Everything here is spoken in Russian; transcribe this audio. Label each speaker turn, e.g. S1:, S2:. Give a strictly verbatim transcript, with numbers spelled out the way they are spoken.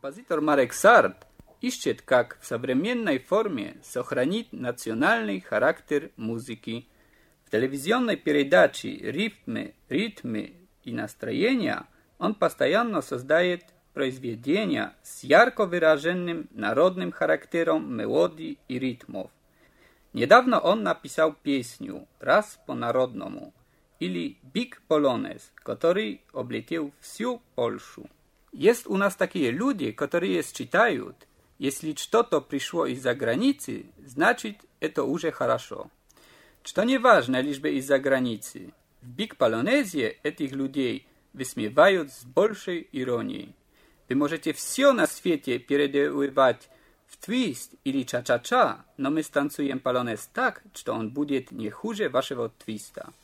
S1: Композитор Марек Сарт ищет, как в современной форме сохранить национальный характер музыки. В телевизионной передаче «Ритмы, ритмы и настроения» он постоянно создает произведения с ярко выраженным народным характером мелодий и ритмов. Недавно он написал песню «Раз по-народному» или «Big Polonez», который облетел всю Польшу. Есть у нас такие люди, которые считают, если что-то пришло из-за границы, значит, это уже хорошо. Что не важно, лишь бы из-за границы. В Big Polonez этих людей высмеивают с большей иронией. Вы можете все на свете переделывать в твист или ча-ча-ча, но мы станцуем полонез так, что он будет не хуже вашего твиста.